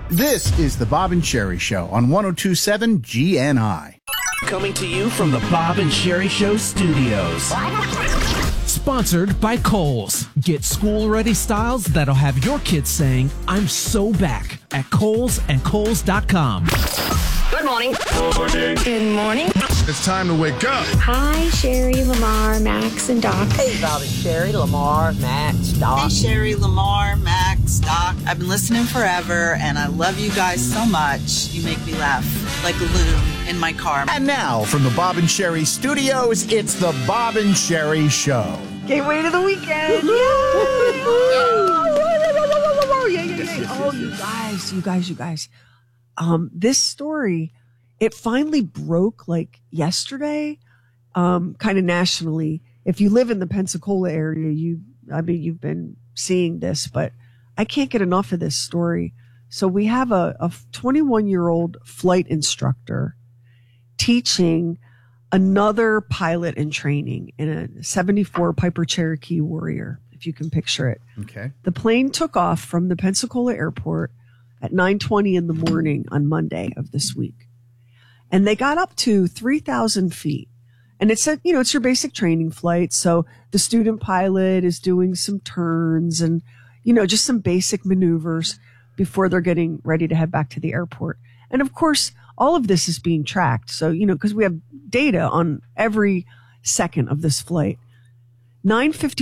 This is the Bob and Sherry Show on 102.7 GNI. Coming to you from the Bob and Sherry Show studios. Sponsored by Kohl's. Get school-ready styles that'll have your kids saying, I'm so back at Kohl's and Kohl's.com. Good morning. Good morning. It's time to wake up. Hi, Sherry, Lamar, Max, and Doc. Hey, Bob and Sherry, Lamar, Max, Doc. Hey, Sherry, Lamar, Max, Doc. I've been listening forever, and I love you guys so much. You make me laugh like a loon in my car. And now, from the Bob and Sherry studios, it's the Bob and Sherry Show. Can't wait to the weekend. Oh, you guys. This story, it finally broke like yesterday, kind of nationally. If you live in the Pensacola area, you've been seeing this, but I can't get enough of this story. So we have a 21-year-old flight instructor teaching another pilot in training in a 74 Piper Cherokee Warrior, if you can picture it. Okay. The plane took off from the Pensacola airport at 9:20 in the morning on Monday of this week. And they got up to 3,000 feet. And it's it's your basic training flight. So the student pilot is doing some turns and, just some basic maneuvers before they're getting ready to head back to the airport. And of course, all of this is being tracked. So, because we have data on every second of this flight. 9:50